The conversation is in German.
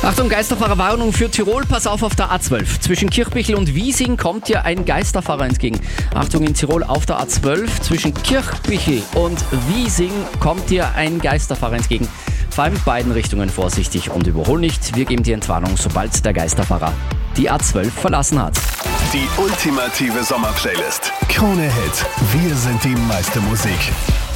Achtung, Geisterfahrerwarnung für Tirol. Pass auf der A12. Zwischen Kirchbichel und Wiesing kommt dir ein Geisterfahrer entgegen. Achtung, in Tirol auf der A12. Zwischen Kirchbichel und Wiesing kommt dir ein Geisterfahrer entgegen. Fahr in beiden Richtungen vorsichtig und überhol nicht. Wir geben dir Entwarnung, sobald der Geisterfahrer die A12 verlassen hat. Die ultimative Sommerplaylist. Krone Hit. Wir sind die meiste Musik.